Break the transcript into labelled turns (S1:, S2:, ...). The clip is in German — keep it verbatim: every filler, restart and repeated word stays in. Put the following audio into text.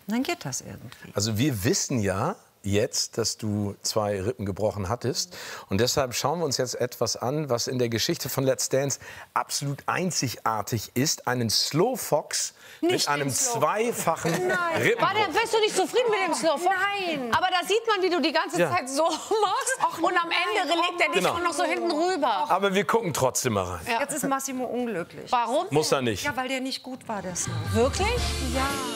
S1: dann geht das irgendwie.
S2: Also wir wissen ja jetzt, dass du zwei Rippen gebrochen hattest. Und deshalb schauen wir uns jetzt etwas an, was in der Geschichte von Let's Dance absolut einzigartig ist. Einen Slow Fox
S3: Nicht
S2: mit einem
S3: den Slow-
S2: zweifachen Rippenbruch.
S3: War der, bist du nicht zufrieden mit dem Slow Fox?
S1: Nein.
S3: Aber da sieht man, wie du die ganze
S2: Ja.
S3: Zeit so machst. Und am Ende legt er dich
S2: Genau.
S3: auch noch so hinten rüber.
S2: Aber wir gucken trotzdem mal rein.
S1: Jetzt ist Massimo unglücklich.
S3: Warum?
S2: Muss er nicht.
S1: Ja, weil der nicht gut war, der Snow.
S3: Wirklich?
S1: Ja.